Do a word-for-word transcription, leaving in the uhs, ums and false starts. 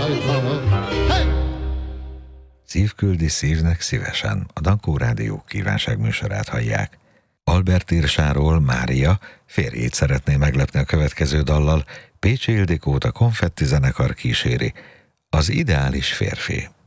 Szív küldi szívnek szívesen. A Dankó Rádió kívánságműsorát hallják. Albert Irsáról Mária férjét szeretné meglepni a következő dallal. Pécsi Ildikót a Konfetti zenekar kíséri. Az ideális férfi.